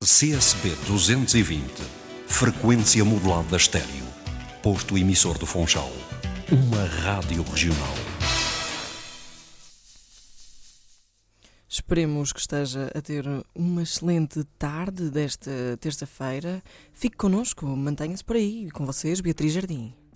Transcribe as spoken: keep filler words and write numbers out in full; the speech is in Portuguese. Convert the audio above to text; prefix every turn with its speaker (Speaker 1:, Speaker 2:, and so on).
Speaker 1: C S B duzentos e vinte, frequência modulada estéreo, posto emissor do Funchal, uma rádio regional.
Speaker 2: Esperemos que esteja a ter uma excelente tarde desta terça-feira. Fique connosco, mantenha-se por aí. Com vocês, Beatriz Jardim.